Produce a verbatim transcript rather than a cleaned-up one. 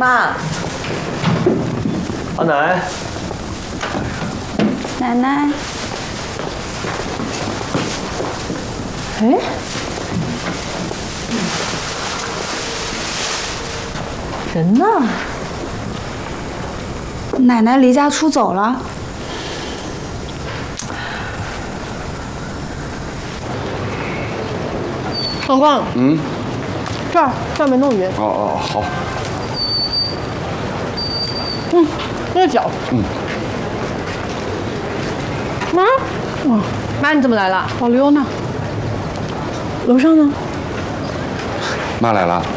妈， 阿奶， 奶奶。 哎，人呢？ 奶奶离家出走了。 光光， 嗯， 这儿这儿没弄匀。 哦哦好。 嗯，那个脚。 嗯。 妈，哇，妈你怎么来了？老刘呢？楼上呢？ 妈来了。